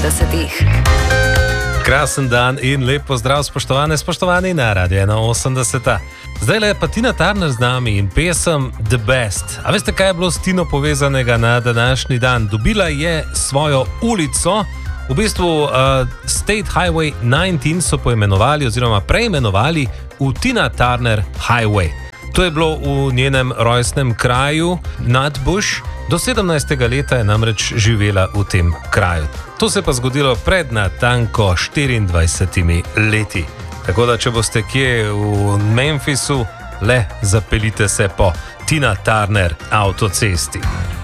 80-ih. Krasen dan in lep pozdrav, spoštovani na Radio 81. Zdaj le pa Tina Turner z nami in pesem The Best. A veste, kaj je bilo s Tino povezanega na današnji dan? Dobila je svojo ulico, v bistvu State Highway 19 so poimenovali oziroma preimenovali v Tina Turner Highway. To je bilo v njenem rojstnem kraju Nutbush. Do 17. leta je namreč živela v tem kraju. To se je pa zgodilo pred natanko 24 leti. Tako da, če boste kje v Memphisu, le zapeljite se po Tina Turner avtocesti.